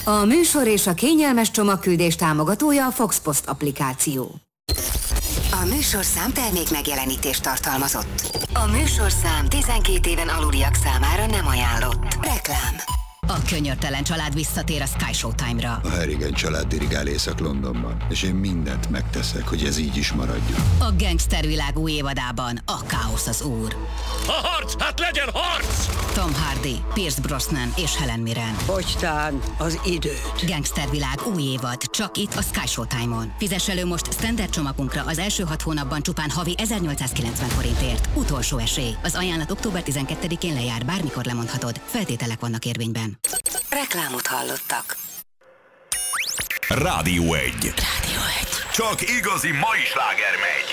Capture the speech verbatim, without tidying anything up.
A műsor és a kényelmes csomagküldés támogatója a Fox Post applikáció. A műsorszám termék megjelenítést tartalmazott. A műsorszám tizenkét éven aluliak számára nem ajánlott. Reklám. A könyörtelen család visszatér a Sky Showtime-ra. A Harrigan család dirigál Észak-Londonban, és én mindent megteszek, hogy ez így is maradjon. A gangstervilág új évadában a káosz az úr. A harc! Hát legyen harc! Tom Hardy, Pierce Brosnan és Helen Mirren. Fogytán az időt. Gangstervilág új évad, csak itt a Sky Showtime-on. Fizess elő most standard csomagunkra az első hat hónapban csupán havi ezernyolcszázkilencven forintért. Utolsó esély. Az ajánlat október tizenkettedikén lejár, bármikor lemondhatod. Feltételek vannak érvényben. Reklámot hallottak. Rádió egy. Rádió egy. Csak igazi mai sláger megy.